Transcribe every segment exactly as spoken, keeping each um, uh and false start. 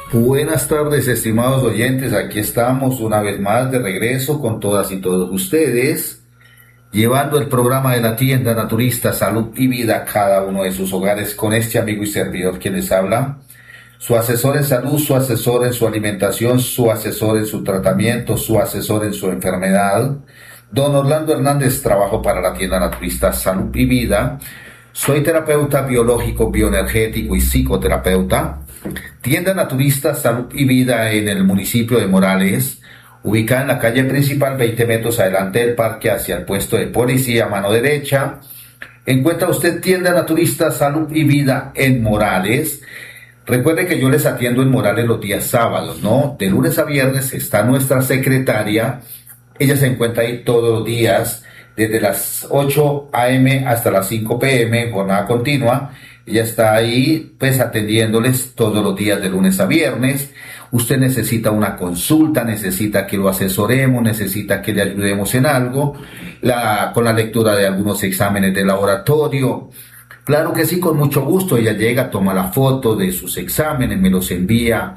Buenas tardes, estimados oyentes. Aquí estamos una vez más de regreso con todas y todos ustedes, llevando el programa de la tienda Naturista Salud y Vida a cada uno de sus hogares con este amigo y servidor quien les habla, su asesor en salud, su asesor en su alimentación, su asesor en su tratamiento, su asesor en su enfermedad. Don Orlando Hernández, trabajo para la tienda Naturista Salud y Vida. Soy terapeuta biológico, bioenergético y psicoterapeuta. Tienda Naturista Salud y Vida en el municipio de Morales, ubicada en la calle principal, veinte metros adelante del parque, hacia el puesto de policía a mano derecha. Encuentra usted Tienda Naturista Salud y Vida en Morales. Recuerde que yo les atiendo en Morales los días sábados, ¿no? De lunes a viernes está nuestra secretaria. Ella se encuentra ahí todos los días, desde las ocho a eme hasta las cinco pe eme, jornada continua. Ella está ahí, pues, atendiéndoles todos los días de lunes a viernes. Usted necesita una consulta, necesita que lo asesoremos, necesita que le ayudemos en algo, la, con la lectura de algunos exámenes de laboratorio. Claro que sí, con mucho gusto. Ella llega, toma la foto de sus exámenes, me los envía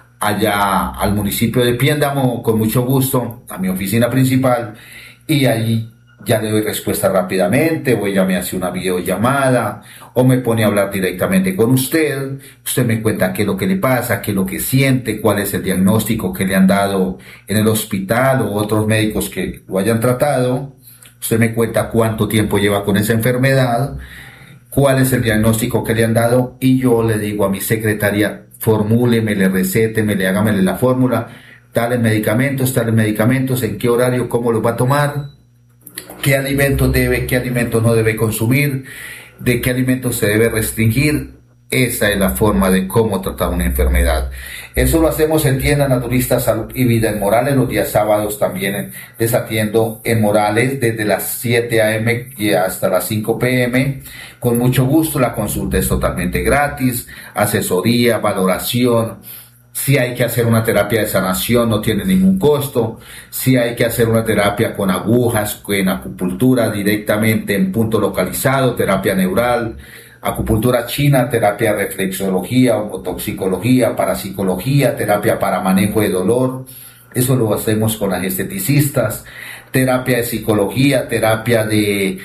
allá al municipio de Piéndamo, con mucho gusto, a mi oficina principal, y ahí ya le doy respuesta rápidamente, o ella me hace una videollamada, o me pone a hablar directamente con usted. Usted me cuenta qué es lo que le pasa, qué es lo que siente, cuál es el diagnóstico que le han dado en el hospital o otros médicos que lo hayan tratado. Usted me cuenta cuánto tiempo lleva con esa enfermedad, cuál es el diagnóstico que le han dado, y yo le digo a mi secretaria, formúleme, le recete, me le hágame la fórmula, tales medicamentos, tales medicamentos, en qué horario, cómo los va a tomar, qué alimentos debe, qué alimentos no debe consumir, de qué alimentos se debe restringir. Esa es la forma de cómo tratar una enfermedad. Eso lo hacemos en Tienda Naturista Salud y Vida en Morales. Los días sábados también les atiendo en Morales desde las siete a eme y hasta las cinco pe eme. Con mucho gusto, la consulta es totalmente gratis, asesoría, valoración. Si hay que hacer una terapia de sanación, no tiene ningún costo. Si hay que hacer una terapia con agujas, en acupuntura directamente en punto localizado, terapia neural, acupuntura china, terapia de reflexología, homotoxicología, parapsicología, terapia para manejo de dolor. Eso lo hacemos con las esteticistas. Terapia de psicología, terapia de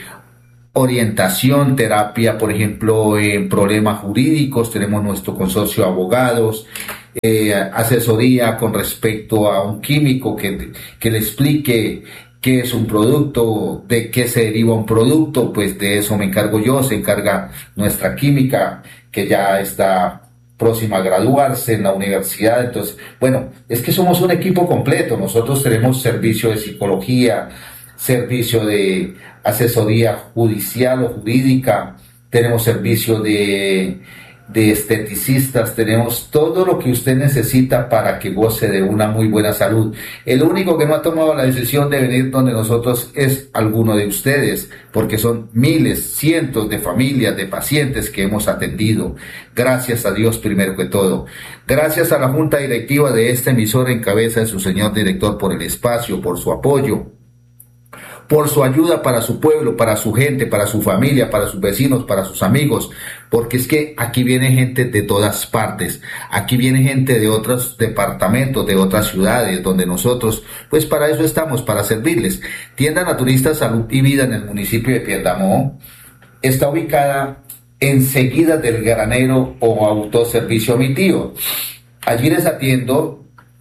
orientación, terapia, por ejemplo, en problemas jurídicos. Tenemos nuestro consorcio de abogados. Eh, asesoría con respecto a un químico que, que le explique qué es un producto, de qué se deriva un producto, pues de eso me encargo yo. Se encarga nuestra química, que ya está próxima a graduarse en la universidad. Entonces, bueno, es que somos un equipo completo. Nosotros tenemos servicio de psicología, servicio de asesoría judicial o jurídica, tenemos servicio de de esteticistas, tenemos todo lo que usted necesita para que goce de una muy buena salud. El único que no ha tomado la decisión de venir donde nosotros es alguno de ustedes, porque son miles, cientos de familias, de pacientes que hemos atendido. Gracias a Dios primero que todo. Gracias a la junta directiva de esta emisora en cabeza de su señor director por el espacio, por su apoyo, por su ayuda para su pueblo, para su gente, para su familia, para sus vecinos, para sus amigos, porque es que aquí viene gente de todas partes, aquí viene gente de otros departamentos, de otras ciudades, donde nosotros, pues para eso estamos, para servirles. Tienda Naturista Salud y Vida en el municipio de Piendamó está ubicada enseguida del granero o autoservicio Mi Tío. Allí les atiendo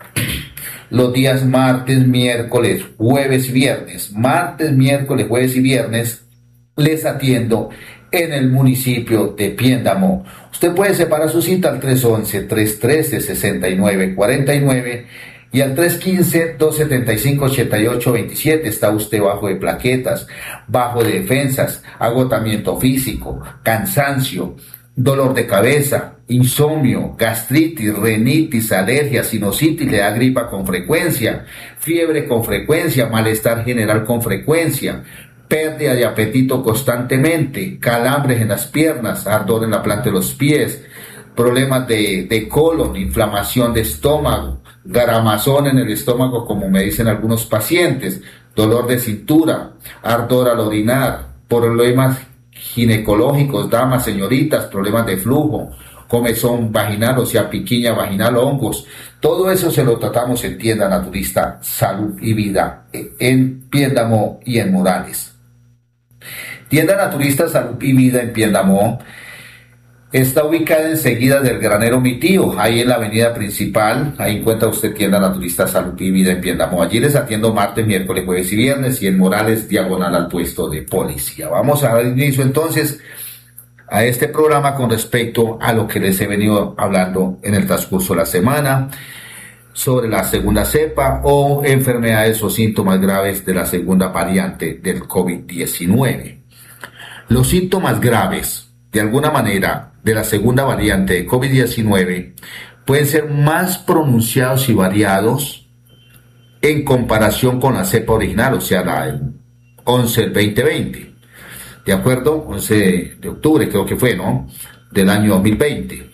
los días martes, miércoles, jueves y viernes. Martes, miércoles, jueves y viernes les atiendo en el municipio de Piendamó. Usted puede separar su cita al tres once, tres trece, sesenta y nueve cuarenta y nueve y al tres quince, dos setenta y cinco, ochenta y ocho veintisiete. Está usted bajo de plaquetas, bajo de defensas, agotamiento físico, cansancio, dolor de cabeza, insomnio, gastritis, rinitis, alergia, sinusitis, le da gripa con frecuencia, fiebre con frecuencia, malestar general con frecuencia, pérdida de apetito constantemente, calambres en las piernas, ardor en la planta de los pies, problemas de, de colon, inflamación de estómago, garamazón en el estómago, como me dicen algunos pacientes, dolor de cintura, ardor al orinar, problemas ginecológicos, damas, señoritas, problemas de flujo, comezón vaginal, o sea, piquiña vaginal, hongos. Todo eso se lo tratamos en Tienda Naturista Salud y Vida, en Piéndamo y en Morales. Tienda Naturista Salud y Vida en Piéndamo está ubicada enseguida del Granero Mi Tío, ahí en la avenida principal. Ahí encuentra usted Tienda Naturista Salud y Vida en Piéndamo. Allí les atiendo martes, miércoles, jueves y viernes, y en Morales, diagonal al puesto de policía. Vamos a dar inicio entonces a este programa con respecto a lo que les he venido hablando en el transcurso de la semana sobre la segunda cepa o enfermedades o síntomas graves de la segunda variante del COVID diecinueve. Los síntomas graves, de alguna manera, de la segunda variante de COVID diecinueve pueden ser más pronunciados y variados en comparación con la cepa original, o sea, la del once del veinte veinte. ¿De acuerdo? once de octubre creo que fue, ¿no? Del año dos mil veinte.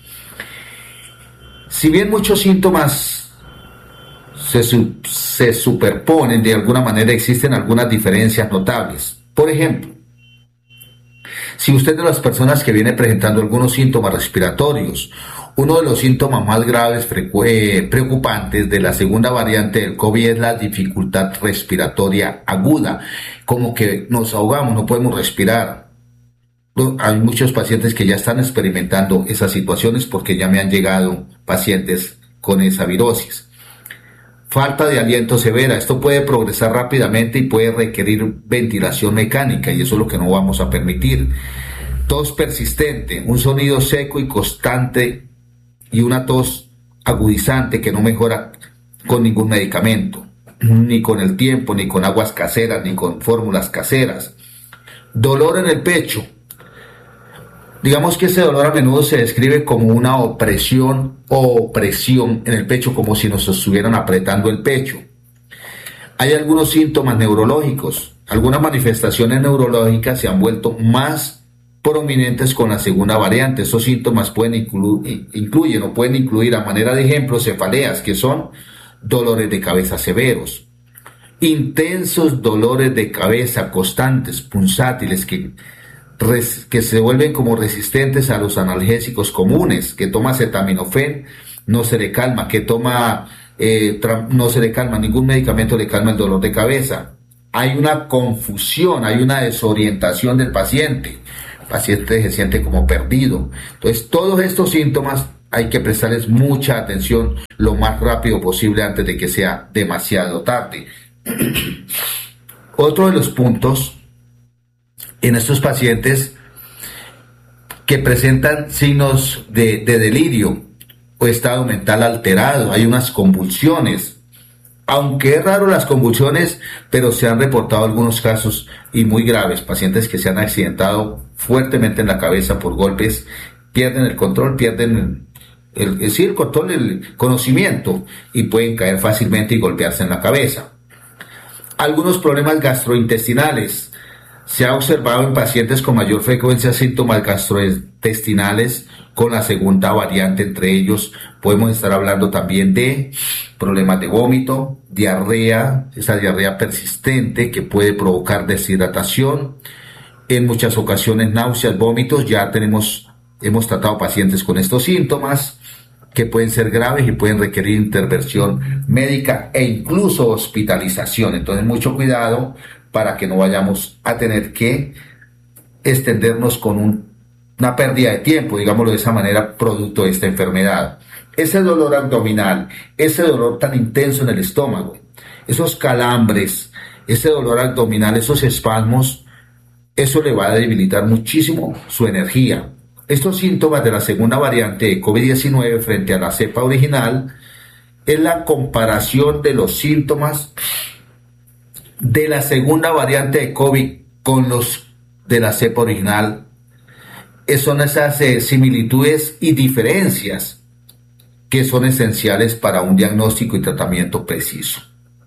Si bien muchos síntomas se, se superponen, de alguna manera existen algunas diferencias notables. Por ejemplo, si usted es de las personas que viene presentando algunos síntomas respiratorios, uno de los síntomas más graves, preocupantes de la segunda variante del COVID es la dificultad respiratoria aguda, como que nos ahogamos, no podemos respirar. Hay muchos pacientes que ya están experimentando esas situaciones porque ya me han llegado pacientes con esa virosis. Falta de aliento severa, esto puede progresar rápidamente y puede requerir ventilación mecánica, y eso es lo que no vamos a permitir. Tos persistente, un sonido seco y constante y una tos agudizante que no mejora con ningún medicamento, ni con el tiempo, ni con aguas caseras, ni con fórmulas caseras. Dolor en el pecho. Digamos que ese dolor a menudo se describe como una opresión o opresión en el pecho, como si nos estuvieran apretando el pecho. Hay algunos síntomas neurológicos. Algunas manifestaciones neurológicas se han vuelto más prominentes con la segunda variante. Esos síntomas pueden inclu- incluyen o pueden incluir, a manera de ejemplo, cefaleas, que son dolores de cabeza severos, intensos dolores de cabeza constantes, punzátiles, que que se vuelven como resistentes a los analgésicos comunes, que toma acetaminofén, no se le calma, que toma, eh, no se le calma, ningún medicamento le calma el dolor de cabeza. Hay una confusión, hay una desorientación del paciente, el paciente se siente como perdido. Entonces, todos estos síntomas hay que prestarles mucha atención lo más rápido posible antes de que sea demasiado tarde. Otro de los puntos en estos pacientes que presentan signos de, de delirio o estado mental alterado, hay unas convulsiones, aunque es raro las convulsiones, pero se han reportado algunos casos y muy graves, pacientes que se han accidentado fuertemente en la cabeza por golpes, pierden el control, pierden el, el, sí, el control, el conocimiento, y pueden caer fácilmente y golpearse en la cabeza. Algunos problemas gastrointestinales. Se ha observado en pacientes con mayor frecuencia síntomas gastrointestinales con la segunda variante. Entre ellos podemos estar hablando también de problemas de vómito, diarrea, esa diarrea persistente que puede provocar deshidratación, en muchas ocasiones náuseas, vómitos. Ya tenemos, hemos tratado pacientes con estos síntomas que pueden ser graves y pueden requerir intervención médica e incluso hospitalización. Entonces, mucho cuidado para que no vayamos a tener que extendernos con un, una pérdida de tiempo, digámoslo de esa manera, producto de esta enfermedad. Ese dolor abdominal, ese dolor tan intenso en el estómago, esos calambres, ese dolor abdominal, esos espasmos, eso le va a debilitar muchísimo su energía. Estos síntomas de la segunda variante de COVID diecinueve frente a la cepa original es la comparación de los síntomas de la segunda variante de COVID con los de la cepa original. Son esas eh, similitudes y diferencias que son esenciales para un diagnóstico y tratamiento preciso.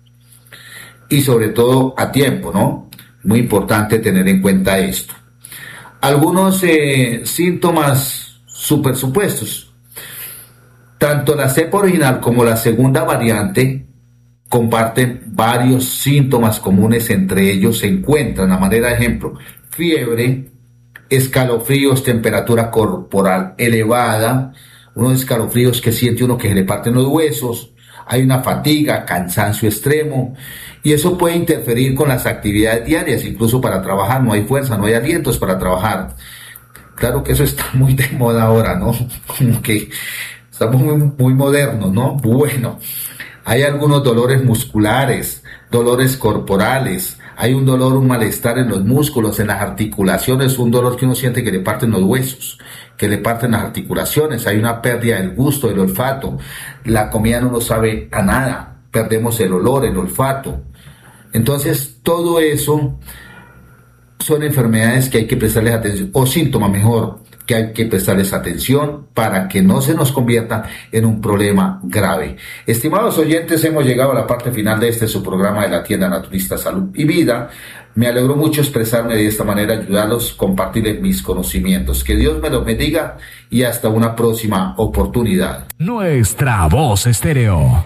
Y sobre todo a tiempo, ¿no? Muy importante tener en cuenta esto. Algunos eh, síntomas supersupuestos. Tanto la cepa original como la segunda variante comparten varios síntomas comunes. Entre ellos se encuentran, a manera de ejemplo, fiebre, escalofríos, temperatura corporal elevada, unos escalofríos que siente uno que se le parten los huesos, hay una fatiga, cansancio extremo, y eso puede interferir con las actividades diarias, incluso para trabajar, no hay fuerza, no hay alientos para trabajar. Claro que eso está muy de moda ahora, ¿no? Como que estamos muy, muy modernos, ¿no? Bueno, hay algunos dolores musculares, dolores corporales, hay un dolor, un malestar en los músculos, en las articulaciones, un dolor que uno siente que le parten los huesos, que le parten las articulaciones, hay una pérdida del gusto, del olfato, la comida no nos sabe a nada, perdemos el olor, el olfato. Entonces, todo eso son enfermedades que hay que prestarles atención, o síntomas mejor, que hay que prestarles atención para que no se nos convierta en un problema grave. Estimados oyentes, hemos llegado a la parte final de este su programa de la tienda Naturista Salud y Vida. Me alegró mucho expresarme de esta manera, ayudarlos, compartirles mis conocimientos. Que Dios me los bendiga y hasta una próxima oportunidad. Nuestra Voz Estéreo.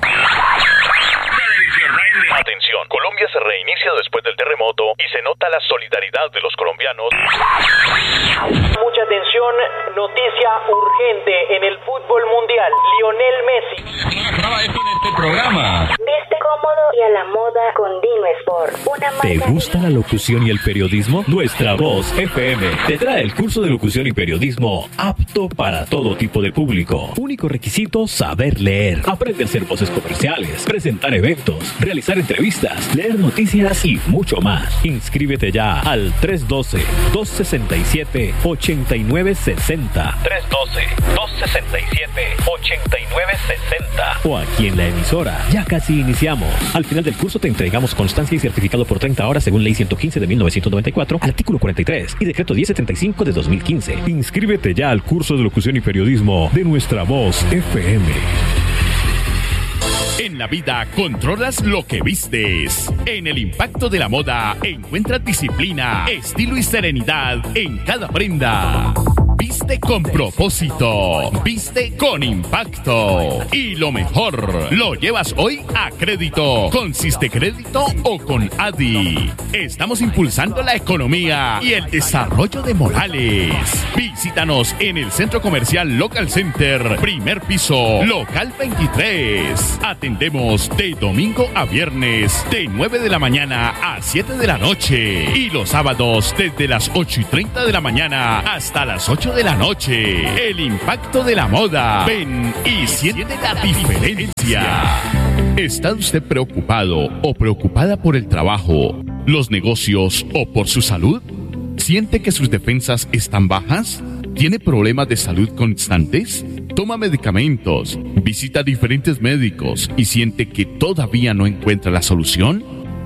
Colombia se reinicia después del terremoto y se nota la solidaridad de los colombianos. Mucha atención, noticia urgente en el fútbol mundial. Lionel Messi. Este programa. Viste cómodo y a la moda con Dino Sport. Una ¿Te gusta la locución y el periodismo? Nuestra Voz F M te trae el curso de locución y periodismo apto para todo tipo de público. Único requisito, saber leer. Aprende a hacer voces comerciales, presentar eventos, realizar entrevistas, leer noticias y mucho más. Inscríbete ya al tres uno dos, dos seis siete, ocho nueve seis cero. tres uno dos, dos seis siete, ocho nueve seis cero. O aquí en la emisora. Ya casi iniciamos. Al final del curso te entregamos constancia y certificado por treinta horas según Ley ciento quince de mil novecientos noventa y cuatro, artículo cuarenta y tres y Decreto diez setenta y cinco de dos mil quince. Inscríbete ya al curso de locución y periodismo de Nuestra Voz F M. En la vida controlas lo que vistes. En el impacto de la moda encuentras disciplina, estilo y serenidad en cada prenda. Viste con propósito, viste con impacto. Y lo mejor, lo llevas hoy a crédito, con Siste Crédito o con Adi. Estamos impulsando la economía y el desarrollo de Morales. Visítanos en el Centro Comercial Local Center, primer piso, local veintitrés. Atendemos de domingo a viernes, de nueve de la mañana a siete de la noche. Y los sábados desde las ocho y treinta de la mañana hasta las ocho de la noche. El impacto de la moda. Ven y siente la diferencia. ¿Está usted preocupado o preocupada por el trabajo, los negocios o por su salud? ¿Siente que sus defensas están bajas? ¿Tiene problemas de salud constantes? ¿Toma medicamentos? ¿Visita diferentes médicos y siente que todavía no encuentra la solución?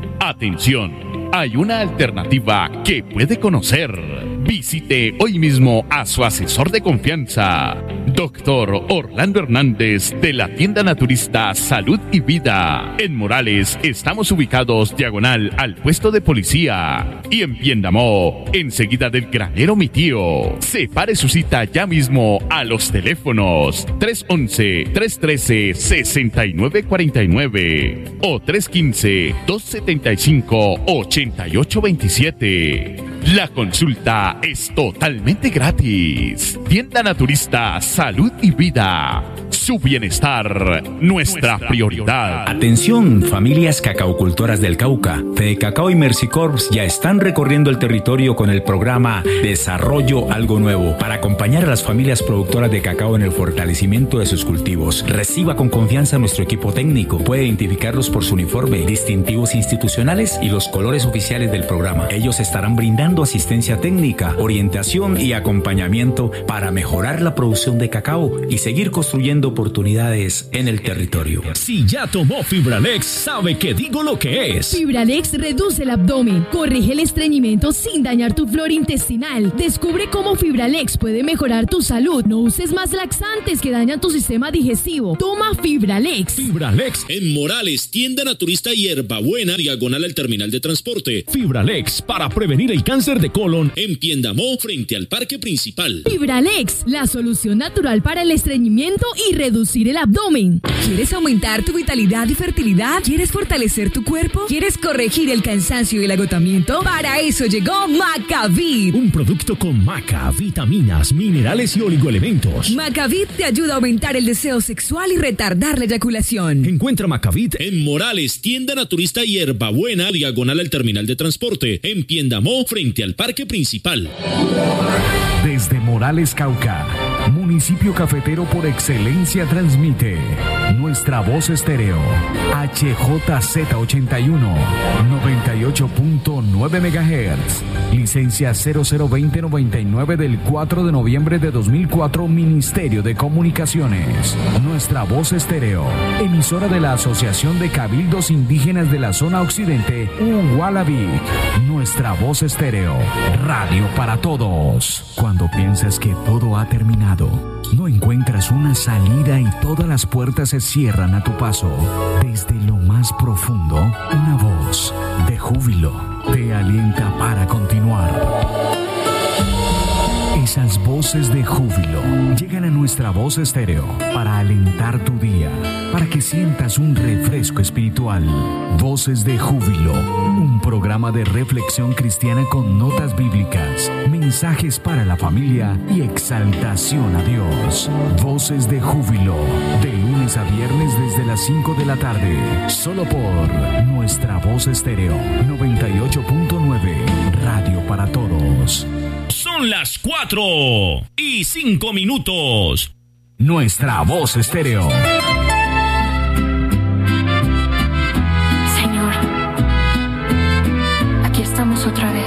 Atención. Hay una alternativa que puede conocer. Visite hoy mismo a su asesor de confianza, doctor Orlando Hernández, de la tienda naturista Salud y Vida. En Morales estamos ubicados diagonal al puesto de policía. Y en Piendamó, enseguida del granero Mi Tío. Separe su cita ya mismo a los teléfonos tres once, tres trece, sesenta y nueve cuarenta y nueve o tres quince, dos setenta y cinco, ochenta y ocho veintisiete. La consulta es totalmente gratis. Tienda Naturista Salud y Vida. Su bienestar, nuestra prioridad. Atención, familias cacaucultoras del Cauca. Fede Cacao y Mercy Corps ya están recorriendo el territorio con el programa Desarrollo Algo Nuevo para acompañar a las familias productoras de cacao en el fortalecimiento de sus cultivos. Reciba con confianza a nuestro equipo técnico. Puede identificarlos por su uniforme, distintivos institucionales y los colores oficiales del programa. Ellos estarán brindando asistencia técnica, orientación y acompañamiento para mejorar la producción de cacao y seguir construyendo oportunidades en el territorio. Si ya tomó Fibralex, sabe que digo lo que es. Fibralex reduce el abdomen, corrige el estreñimiento sin dañar tu flora intestinal. Descubre cómo Fibralex puede mejorar tu salud. No uses más laxantes que dañan tu sistema digestivo. Toma Fibralex. Fibralex en Morales, tienda naturista Hierbabuena, diagonal al terminal de transporte. Fibralex para prevenir el cáncer de colon en Piendamó, frente al parque principal. Fibralex, la solución natural para el estreñimiento y reducir el abdomen. ¿Quieres aumentar tu vitalidad y fertilidad? ¿Quieres fortalecer tu cuerpo? ¿Quieres corregir el cansancio y el agotamiento? Para eso llegó Macavit, un producto con maca, vitaminas, minerales y oligoelementos. Macavit te ayuda a aumentar el deseo sexual y retardar la eyaculación. Encuentra Macavit en Morales, tienda naturista Hierbabuena, diagonal al terminal de transporte, en Piendamó, frente al parque principal. Desde Morales, Cauca, municipio cafetero por excelencia, transmite Nuestra Voz Estéreo, H J Z ochenta y uno, noventa y ocho punto nueve megahertz, licencia cero cero veinte noventa y nueve del cuatro de noviembre de dos mil cuatro, Ministerio de Comunicaciones. Nuestra Voz Estéreo, emisora de la Asociación de Cabildos Indígenas de la Zona Occidente, Uhualavic. Nuestra Voz Estéreo, radio para todos. Cuando piensas que todo ha terminado, no encuentras una salida y todas las puertas se cierran a tu paso, desde lo más profundo, una voz de júbilo te alienta para continuar. Esas voces de júbilo llegan a Nuestra Voz Estéreo para alentar tu día, para que sientas un refresco espiritual. Voces de Júbilo, un programa de reflexión cristiana con notas bíblicas, mensajes para la familia y exaltación a Dios. Voces de Júbilo, de lunes a viernes desde las cinco de la tarde, solo por Nuestra Voz Estéreo noventa y ocho punto nueve, radio para todos. Son las cuatro y cinco minutos. Nuestra Voz Estéreo. Señor, aquí estamos otra vez.